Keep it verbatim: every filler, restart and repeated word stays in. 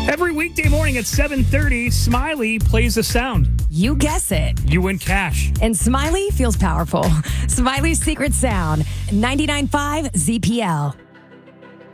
Every weekday morning at seven thirty, Smiley plays a sound. You guess it. You win cash. And Smiley feels powerful. Smiley's secret sound, ninety-nine point five Z P L.